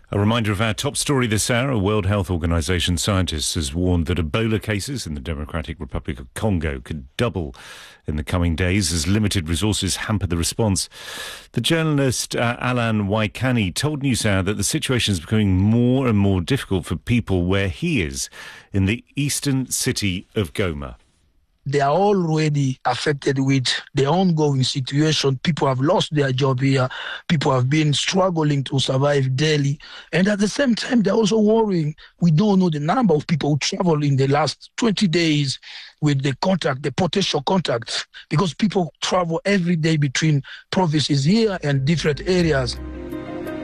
A reminder of our top story this hour. A World Health Organization scientist has warned that Ebola cases in the Democratic Republic of Congo could double in the coming days as limited resources hamper the response. The journalist Alan Waikani told NewsHour that the situation is becoming more and more difficult for people where he is, in the eastern city of Goma. They are already affected with the ongoing situation. People have lost their job here. People have been struggling to survive daily. And at the same time, they're also worrying. We don't know the number of people who traveled in the last 20 days with the potential contacts, because people travel every day between provinces here and different areas.